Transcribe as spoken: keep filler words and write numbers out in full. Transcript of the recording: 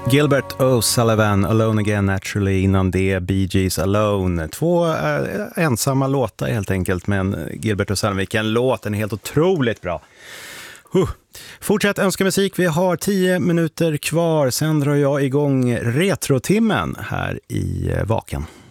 Gilbert O'Sullivan, Alone Again Naturally, innan det Bee Gees Alone. Två äh, ensamma låtar helt enkelt, men Gilbert O'Sullivan, vilken låt, den är helt otroligt bra. Huh. Fortsätt önska musik, vi har tio minuter kvar, sen drar jag igång retrotimmen här i Vaken.